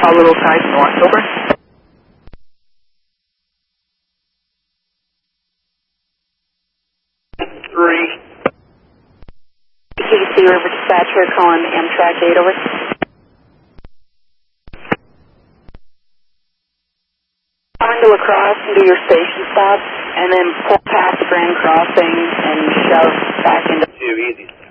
Call Little Kite North, over. Three. KDC River Dispatcher calling Amtrak 8, over. Find La Crosse and do your station stop, and then pull past Grand Crossing and shove back into... Too easy.